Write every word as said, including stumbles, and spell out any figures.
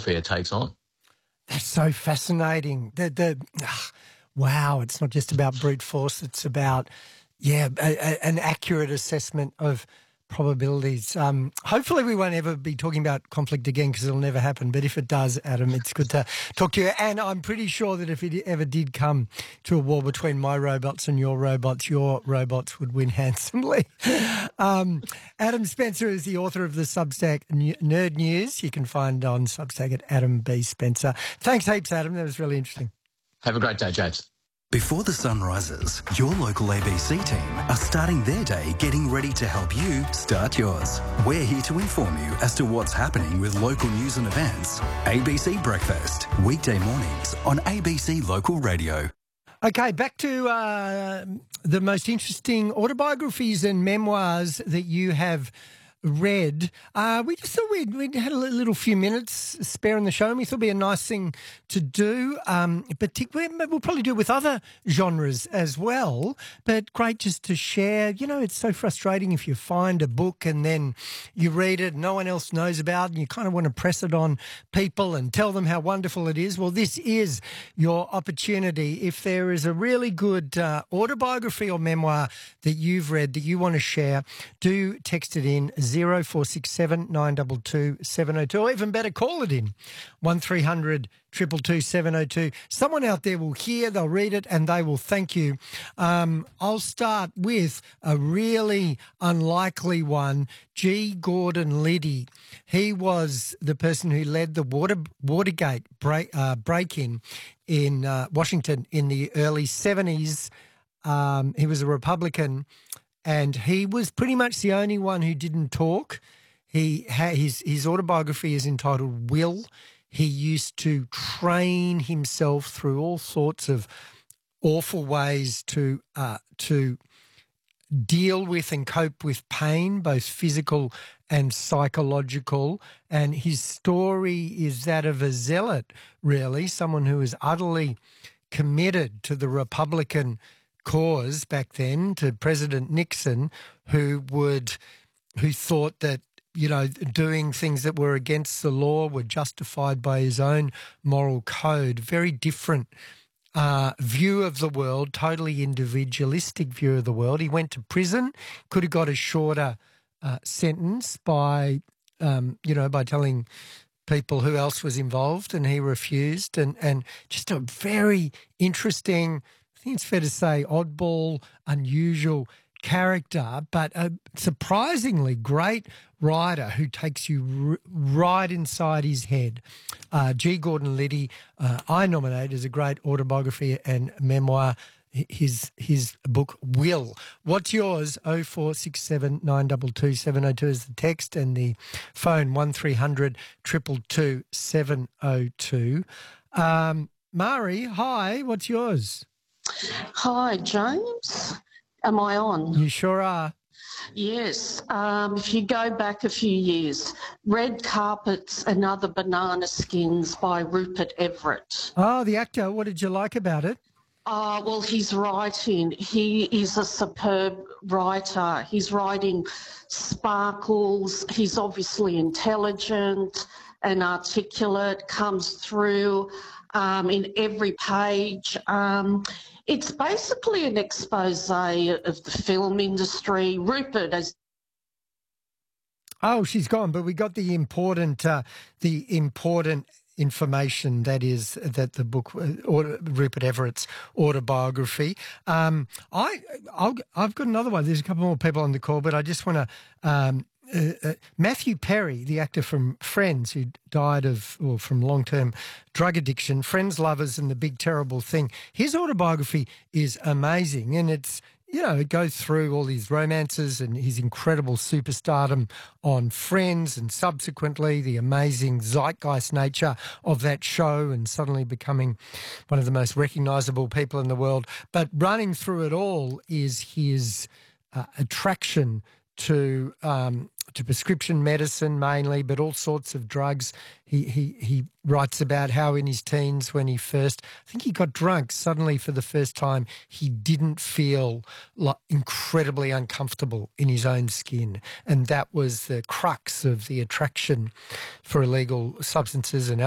warfare takes on. That's so fascinating. The, the, ugh, wow, it's not just about brute force. It's about, yeah, a, a, an accurate assessment of probabilities. Um, hopefully we won't ever be talking about conflict again because it'll never happen. But if it does, Adam, it's good to talk to you. And I'm pretty sure that if it ever did come to a war between my robots and your robots, your robots would win handsomely. um, Adam Spencer is the author of the Substack Nerd News. You can find on Substack at Adam B. Spencer. Thanks heaps, Adam. That was really interesting. Have a great day, James. Before the sun rises, your local A B C team are starting their day getting ready to help you start yours. We're here to inform you as to what's happening with local news and events. A B C Breakfast, weekday mornings on A B C Local Radio. Okay, back to uh, the most interesting autobiographies and memoirs that you have read. Uh, we just thought we'd, we'd had a little few minutes spare in the show and we thought it'd be a nice thing to do. Um, particularly, we'll probably do it with other genres as well, but great just to share. You know, it's so frustrating if you find a book and then you read it, no one else knows about it, and you kind of want to press it on people and tell them how wonderful it is. Well, this is your opportunity. If there is a really good uh, autobiography or memoir that you've read that you want to share, do text it in zero four six seven nine two two seven zero two, or even better, call it in one three hundred two two two seven zero two. Someone out there will hear, they'll read it, and they will thank you. Um, I'll start with a really unlikely one, G. Gordon Liddy. He was the person who led the Water, Watergate break, uh, break-in in uh, Washington in the early seventies. Um, he was a Republican, and he was pretty much the only one who didn't talk. He ha- his his autobiography is entitled Will. He used to train himself through all sorts of awful ways to uh, to deal with and cope with pain, both physical and psychological. And his story is that of a zealot, really, someone who is utterly committed to the Republican cause back then, to President Nixon, who would, who thought that, you know, doing things that were against the law were justified by his own moral code. Very different uh, view of the world, totally individualistic view of the world. He went to prison, could have got a shorter uh, sentence by, um, you know, by telling people who else was involved, and he refused. And, and just a very interesting, I think it's fair to say, oddball, unusual character, but a surprisingly great writer who takes you r- right inside his head. Uh, G. Gordon Liddy, uh, I nominate as a great autobiography and memoir, his his book Will. What's yours? oh four six seven nine two two seven oh two is the text, and the phone one three hundred two two two seven oh two. Um, Mari, hi, what's yours? Hi, James. Am I on? You sure are. Yes. Um, if you go back a few years, Red Carpets and Other Banana Skins by Rupert Everett. Oh, the actor. What did you like about it? Uh, well, his writing, he is a superb writer. His writing sparkles. He's obviously intelligent and articulate, comes through um, in every page. Um, It's basically an expose of the film industry. Rupert, as oh, she's gone, but we got the important, uh, the important information that is that the book, uh, or Rupert Everett's autobiography. Um, I, I'll, I've got another one. There's a couple more people on the call, but I just want to. Um, Uh, uh, Matthew Perry, the actor from Friends, who died of or from long-term drug addiction, Friends, Lovers, and The Big Terrible Thing. His autobiography is amazing, and it's, you know, it goes through all his romances and his incredible superstardom on Friends, and subsequently the amazing zeitgeist nature of that show, and suddenly becoming one of the most recognisable people in the world. But running through it all is his uh, attraction to um, to prescription medicine mainly, but all sorts of drugs. He he he writes about how in his teens, when he first, I think he got drunk, suddenly for the first time, he didn't feel like incredibly uncomfortable in his own skin. And that was the crux of the attraction for illegal substances and